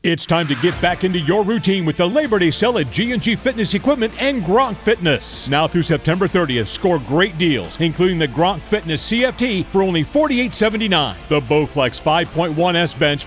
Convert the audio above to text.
It's time to get back into your routine with the Labor Day sale at G&G Fitness Equipment and Gronk Fitness. Now through September 30th, score great deals, including the Gronk Fitness CFT for only $48.79. The Bowflex 5.1S bench